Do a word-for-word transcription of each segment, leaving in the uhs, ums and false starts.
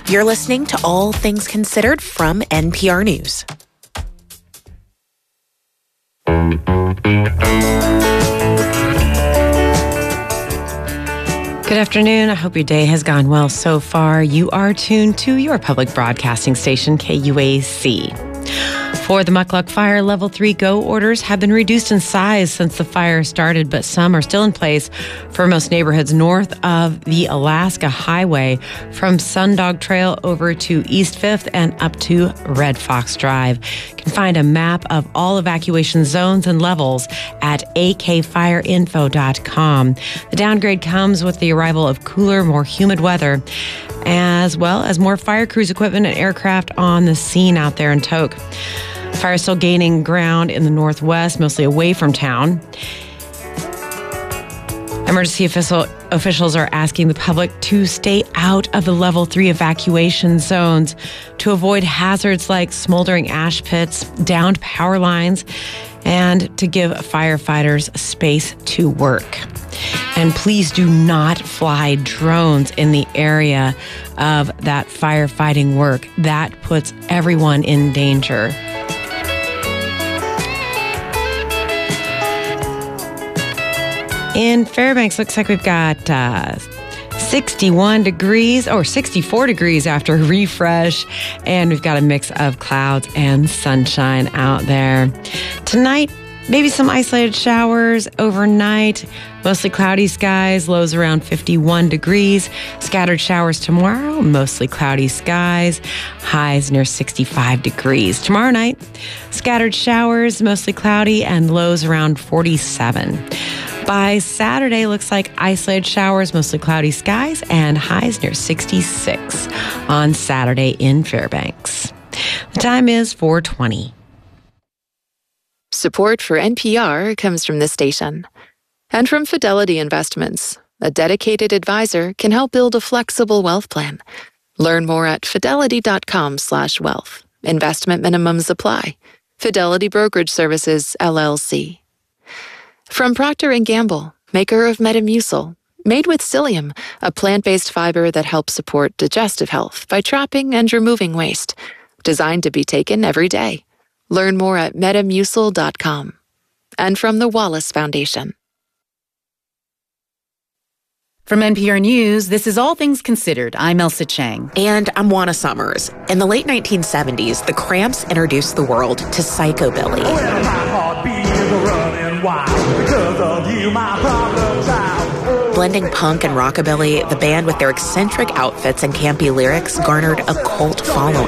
You're listening to All Things Considered from N P R News. Good afternoon. I hope your day has gone well so far. You are tuned to your public broadcasting station, K U A C. For the Muckluck Fire, Level three Go orders have been reduced in size since the fire started, but some are still in place for most neighborhoods north of the Alaska Highway, from Sundog Trail over to East fifth and up to Red Fox Drive. You can find a map of all evacuation zones and levels at a k fire info dot com. The downgrade comes with the arrival of cooler, more humid weather, as well as more fire crews, equipment, and aircraft on the scene out there in Tok. Fire is still gaining ground in the northwest, mostly away from town. Emergency official, officials are asking the public to stay out of the level three evacuation zones to avoid hazards like smoldering ash pits, downed power lines, and to give firefighters space to work. And please do not fly drones in the area of that firefighting work. That puts everyone in danger. In Fairbanks, looks like we've got uh, sixty-one degrees or sixty-four degrees after a refresh, and we've got a mix of clouds and sunshine out there. Tonight, maybe some isolated showers overnight, mostly cloudy skies, lows around fifty-one degrees. Scattered showers tomorrow, mostly cloudy skies, highs near sixty-five degrees. Tomorrow night, scattered showers, mostly cloudy, and lows around forty-seven. By Saturday, looks like isolated showers, mostly cloudy skies, and highs near sixty-six on Saturday in Fairbanks. The time is four twenty. Support for N P R comes from this station and from Fidelity Investments. A dedicated advisor can help build a flexible wealth plan. Learn more at fidelity.com slash wealth. Investment minimums apply. Fidelity Brokerage Services, L L C. From Procter and Gamble, maker of Metamucil, made with psyllium, a plant-based fiber that helps support digestive health by trapping and removing waste. Designed to be taken every day. Learn more at metamucil dot com. And from the Wallace Foundation. From N P R News, this is All Things Considered. I'm Elsa Chang. And I'm Juana Summers. In the late nineteen seventies, the Cramps introduced the world to Psychobilly. Well, my heart beats running wild because of you, my problem child. Blending punk and rockabilly, the band with their eccentric outfits and campy lyrics garnered a cult following.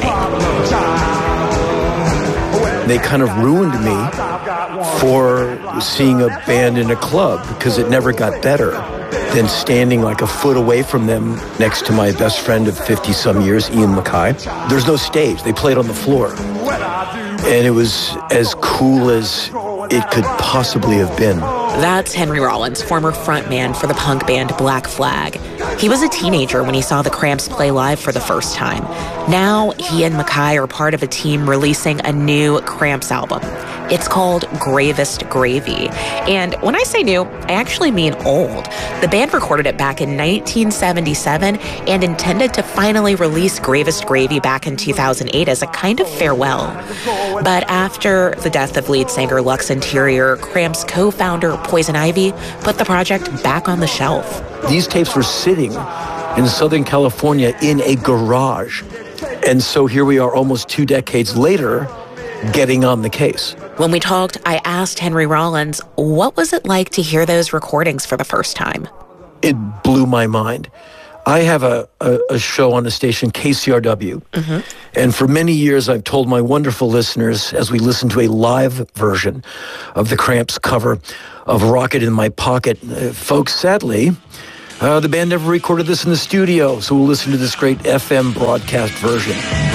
They kind of ruined me for seeing a band in a club because it never got better than standing like a foot away from them next to my best friend of fifty-some years, Ian MacKaye. There's no stage. They played on the floor. And it was as cool as it could possibly have been. That's Henry Rollins, former frontman for the punk band Black Flag. He was a teenager when he saw the Cramps play live for the first time. Now, he and MacKaye are part of a team releasing a new Cramps album. It's called Gravest Gravy. And when I say new, I actually mean old. The band recorded it back in nineteen seventy-seven and intended to finally release Gravest Gravy back in two thousand eight as a kind of farewell. But after the death of lead singer Lux Interior, Cramps co-founder Poison Ivy put the project back on the shelf. These tapes were sitting in Southern California in a garage. And so here we are almost two decades later, getting on the case. When we talked, I asked Henry Rollins, what was it like to hear those recordings for the first time? It blew my mind. I have a, a, a show on the station, K C R W. Mm-hmm. And for many years, I've told my wonderful listeners, as we listen to a live version of the Cramps cover of Rocket in My Pocket, uh, folks, sadly, uh, the band never recorded this in the studio, so we'll listen to this great F M broadcast version.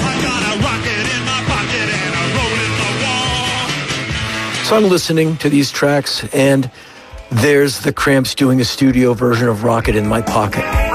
So I'm listening to these tracks, and there's the Cramps doing a studio version of Rocket in My Pocket.